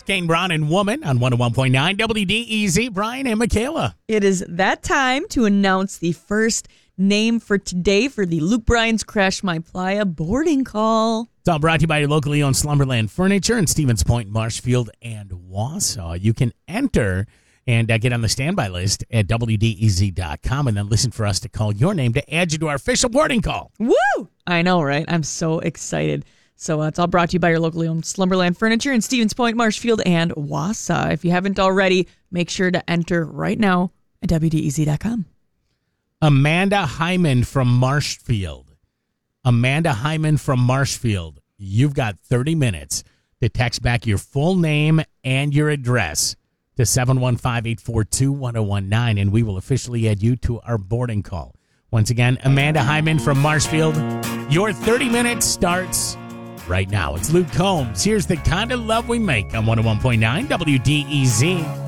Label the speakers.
Speaker 1: Kane Brown and Woman on 101.9 WDEZ. Brian and Michaela.
Speaker 2: It is that time to announce the first name for today for the Luke Bryan's Crash My Playa boarding call.
Speaker 1: It's all brought to you by your locally owned Slumberland Furniture in Stevens Point, Marshfield, and Wausau. You can enter and get on the standby list at WDEZ.com and then listen for us to call your name to add you to our official boarding call.
Speaker 2: Woo! I know, right? I'm so excited. So it's all brought to you by your locally owned Slumberland Furniture in Stevens Point, Marshfield, and Wausau. If you haven't already, make sure to enter right now at WDEZ.com.
Speaker 1: Amanda Hyman from Marshfield. Amanda Hyman from Marshfield. You've got 30 minutes to text back your full name and your address to 715-842-1019, and we will officially add you to our boarding call. Once again, Amanda Hyman from Marshfield. Your 30 minutes starts right now. It's Luke Combs. Here's the kind of love we make on 101.9 WDEZ.